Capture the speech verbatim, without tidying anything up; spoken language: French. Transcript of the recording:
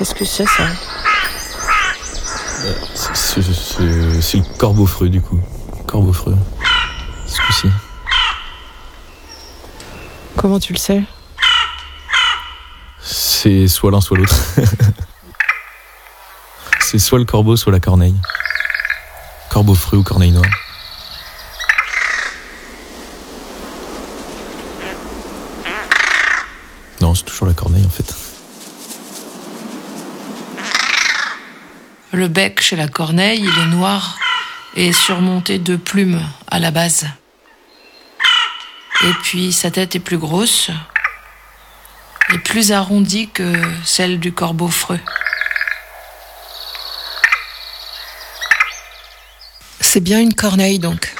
Qu'est-ce que c'est, ça? euh, c'est, c'est, c'est le corbeau-freux, du coup. Corbeau-freux. Ce coup-ci. Comment tu le sais? C'est soit l'un, soit l'autre. C'est soit le corbeau, soit la corneille. Corbeau-freux ou corneille noire. Non, c'est toujours la corneille, en fait. Le bec chez la corneille, il est noir et surmonté de plumes à la base. Et puis sa tête est plus grosse et plus arrondie que celle du corbeau-freux. C'est bien une corneille, donc.